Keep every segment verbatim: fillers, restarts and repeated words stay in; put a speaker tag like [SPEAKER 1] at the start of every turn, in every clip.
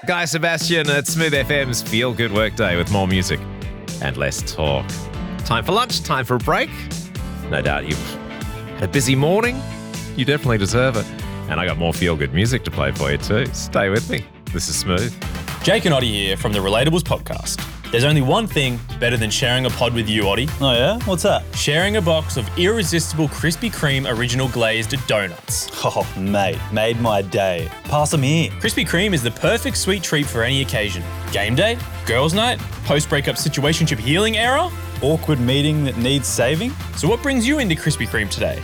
[SPEAKER 1] Guy Sebastian at Smooth F M's Feel Good Workday with more music and less talk. Time for lunch, time for a break. No doubt you've had a busy morning. You definitely deserve it. And I got more Feel Good music to play for you too. Stay with me. This is Smooth.
[SPEAKER 2] Jake and Oddie here from the Relatables podcast. There's only one thing better than sharing a pod with you, Oddie.
[SPEAKER 3] Oh yeah? What's that?
[SPEAKER 2] Sharing a box of irresistible Krispy Kreme original glazed donuts.
[SPEAKER 3] Oh, mate, made my day. Pass them here.
[SPEAKER 2] Krispy Kreme is the perfect sweet treat for any occasion. Game day, girls' night, post-breakup situationship healing era.
[SPEAKER 3] Awkward meeting that needs saving.
[SPEAKER 2] So what brings you into Krispy Kreme today?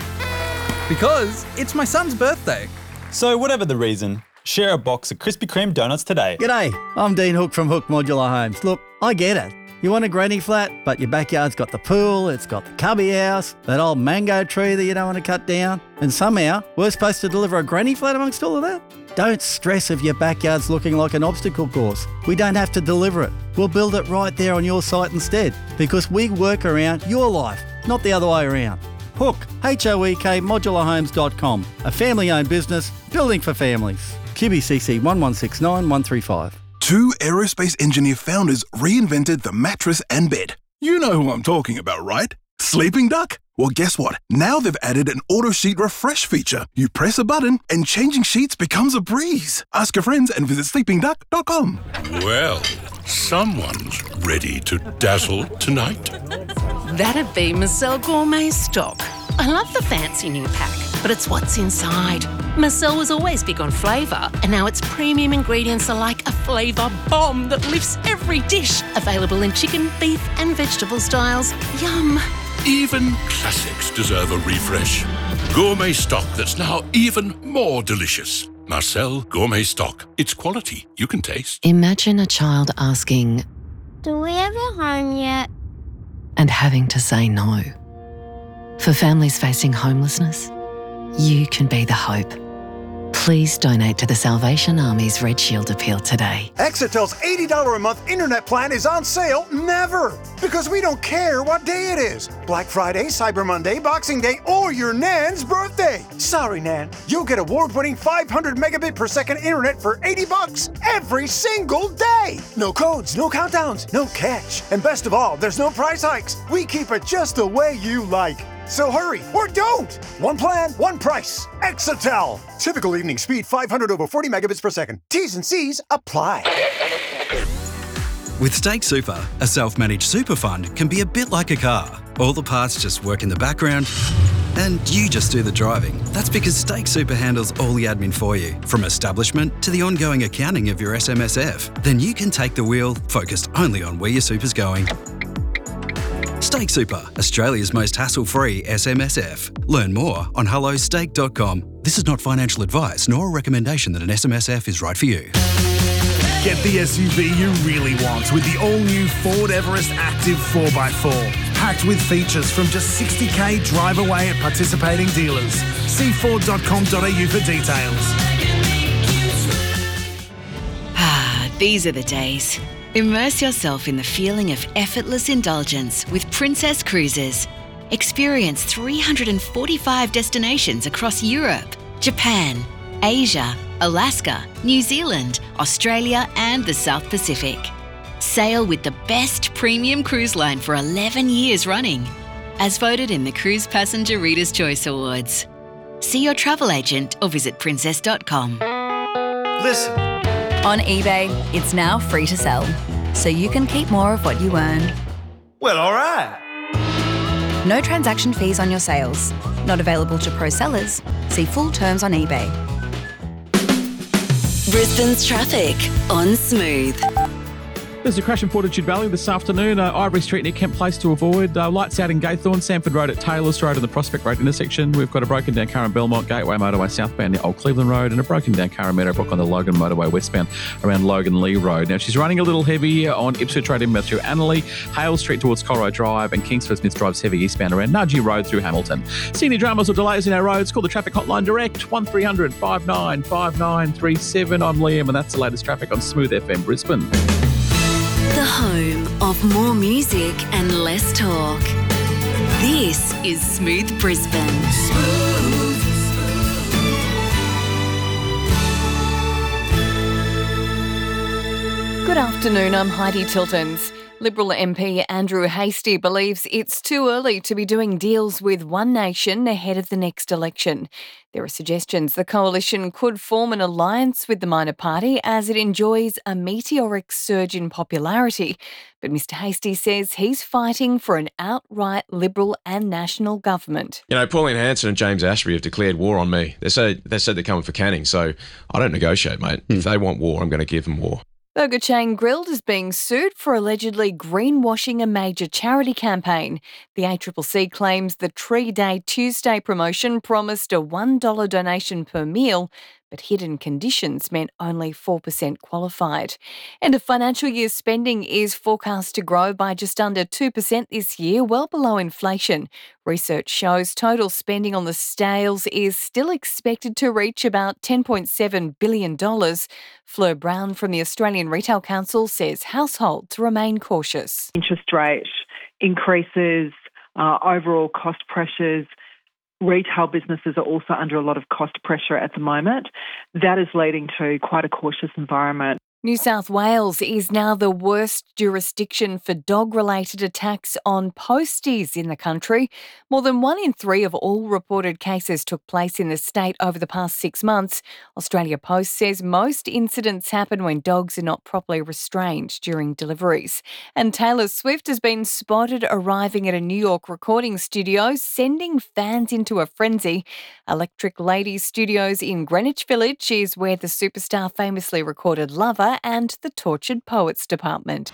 [SPEAKER 4] Because it's my son's birthday.
[SPEAKER 3] So whatever the reason, share a box of Krispy Kreme donuts today.
[SPEAKER 5] G'day, I'm Dean Hook from Hook Modular Homes. Look, I get it. You want a granny flat, but your backyard's got the pool, it's got the cubby house, that old mango tree that you don't want to cut down, and somehow we're supposed to deliver a granny flat amongst all of that? Don't stress if your backyard's looking like an obstacle course. We don't have to deliver it. We'll build it right there on your site instead, because we work around your life, not the other way around. Hook, H O E K, modular homes dot com, a family-owned business building for families. Q B C C one one six nine one three five.
[SPEAKER 6] Two aerospace engineer founders reinvented the mattress and bed. You know who I'm talking about, right? Sleeping Duck? Well, guess what? Now they've added an auto sheet refresh feature. You press a button and changing sheets becomes a breeze. Ask your friends and visit sleeping duck dot com.
[SPEAKER 7] Well, someone's ready to dazzle tonight.
[SPEAKER 8] That'd be Marcel Gourmet Stock. I love the fancy new pack, but it's what's inside. Marcel was always big on flavour, and now its premium ingredients are like a flavour bomb that lifts every dish. Available in chicken, beef and vegetable styles. Yum.
[SPEAKER 7] Even classics deserve a refresh. Gourmet stock that's now even more delicious. Marcel Gourmet Stock. It's quality you can taste.
[SPEAKER 9] Imagine a child asking,
[SPEAKER 10] "Do we have a home yet?"
[SPEAKER 9] and having to say no. For families facing homelessness, you can be the hope. Please donate to the Salvation Army's Red Shield appeal today.
[SPEAKER 11] Exitel's eighty dollars a month internet plan is on sale never, because we don't care what day it is. Black Friday, Cyber Monday, Boxing Day, or your Nan's birthday. Sorry, Nan, you'll get award-winning five hundred megabit per second internet for eighty bucks every single day. No codes, no countdowns, no catch. And best of all, there's no price hikes. We keep it just the way you like. So hurry, or don't! One plan, one price. Exitel. Typical evening speed five hundred over forty megabits per second. T's and C's apply.
[SPEAKER 12] With Stake Super, a self-managed super fund can be a bit like a car. All the parts just work in the background, and you just do the driving. That's because Stake Super handles all the admin for you, from establishment to the ongoing accounting of your S M S F. Then you can take the wheel, focused only on where your super's going. Stake Super, Australia's most hassle-free S M S F. Learn more on hello stake dot com. This is not financial advice, nor a recommendation that an S M S F is right for you.
[SPEAKER 13] Get the S U V you really want with the all-new Ford Everest Active four by four. Packed with features from just sixty k drive away at participating dealers. See ford dot com dot a u for details.
[SPEAKER 14] Ah, these are the days. Immerse yourself in the feeling of effortless indulgence with Princess Cruises. Experience three hundred forty-five destinations across Europe, Japan, Asia, Alaska, New Zealand, Australia and the South Pacific. Sail with the best premium cruise line for eleven years running, as voted in the Cruise Passenger Reader's Choice Awards. See your travel agent or visit princess dot com.
[SPEAKER 11] Listen.
[SPEAKER 15] On eBay, it's now free to sell, so you can keep more of what you earn.
[SPEAKER 11] Well, all right.
[SPEAKER 15] No transaction fees on your sales. Not available to pro sellers. See full terms on eBay.
[SPEAKER 14] Brisbane's traffic on Smooth.
[SPEAKER 16] There's a crash in Fortitude Valley this afternoon. Uh, Ivory Street near Kent Place to avoid. Uh, lights out in Gaythorne, Sanford Road at Taylors Road and the Prospect Road intersection. We've got a broken down car in Belmont Gateway Motorway southbound near Old Cleveland Road and a broken down car in Meadowbrook on the Logan Motorway westbound around Logan Lee Road. Now, she's running a little heavy on Ipswich Road inbound through Annerley, Hale Street towards Colroy Drive and Kingsford Smith Drive's heavy eastbound around Nudgee Road through Hamilton. See any dramas or delays in our roads? Call the traffic hotline direct, one three hundred five nine five nine three seven. I'm Liam and that's the latest traffic on Smooth F M Brisbane.
[SPEAKER 14] The home of more music and less talk. This is Smooth Brisbane. Smooth.
[SPEAKER 17] Good afternoon, I'm Heidi Tiltons. Liberal M P Andrew Hastie believes it's too early to be doing deals with One Nation ahead of the next election. There are suggestions the coalition could form an alliance with the minor party as it enjoys a meteoric surge in popularity. But Mr Hastie says he's fighting for an outright Liberal and national government.
[SPEAKER 18] You know, Pauline Hanson and James Ashby have declared war on me. They said, they said they're coming for Canning, so I don't negotiate, mate. If they want war, I'm going to give them war.
[SPEAKER 17] Burger chain Grilled is being sued for allegedly greenwashing a major charity campaign. The A C C C claims the Tree Day Tuesday promotion promised a one dollar donation per meal, but hidden conditions meant only four percent qualified. End of financial year spending is forecast to grow by just under two percent this year, well below inflation. Research shows total spending on the scales is still expected to reach about ten point seven billion dollars. Fleur Brown from the Australian Retail Council says households remain cautious.
[SPEAKER 19] Interest rate increases, uh, overall cost pressures. Retail businesses are also under a lot of cost pressure at the moment. That is leading to quite a cautious environment.
[SPEAKER 17] New South Wales is now the worst jurisdiction for dog-related attacks on posties in the country. More than one in three of all reported cases took place in the state over the past six months. Australia Post says most incidents happen when dogs are not properly restrained during deliveries. And Taylor Swift has been spotted arriving at a New York recording studio, sending fans into a frenzy. Electric Lady Studios in Greenwich Village is where the superstar famously recorded Lover and the Tortured Poets Department.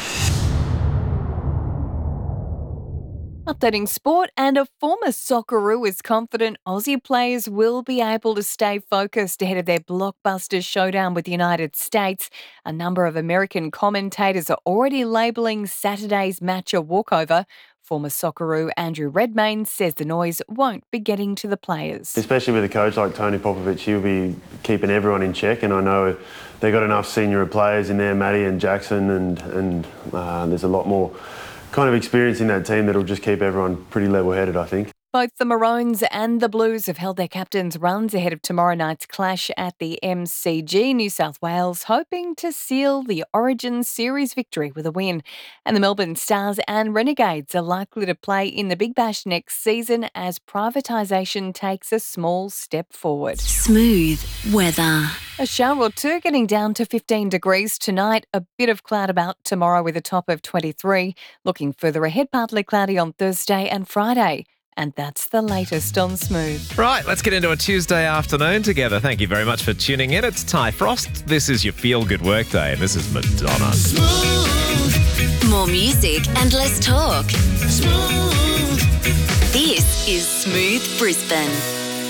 [SPEAKER 17] Updating sport, and a former Socceroo is confident Aussie players will be able to stay focused ahead of their blockbuster showdown with the United States. A number of American commentators are already labelling Saturday's match a walkover. Former Socceroo Andrew Redmayne says the noise won't be getting to the players.
[SPEAKER 20] Especially with a coach like Tony Popovich, he'll be keeping everyone in check, and I know they've got enough senior players in there, Matty and Jackson, and, and uh, there's a lot more kind of experience in that team that'll just keep everyone pretty level-headed, I think.
[SPEAKER 17] Both the Maroons and the Blues have held their captains' runs ahead of tomorrow night's clash at the M C G. New South Wales hoping to seal the Origin Series victory with a win. And the Melbourne Stars and Renegades are likely to play in the Big Bash next season as privatisation takes a small step forward.
[SPEAKER 14] Smooth weather.
[SPEAKER 17] A shower or two, getting down to fifteen degrees tonight. A bit of cloud about tomorrow with a top of twenty-three. Looking further ahead, partly cloudy on Thursday and Friday. And that's the latest on Smooth.
[SPEAKER 1] Right, let's get into a Tuesday afternoon together. Thank you very much for tuning in. It's Ty Frost. This is your Feel Good Workday, and this is Madonna.
[SPEAKER 14] Smooth. More music and less talk. Smooth. This is Smooth Brisbane.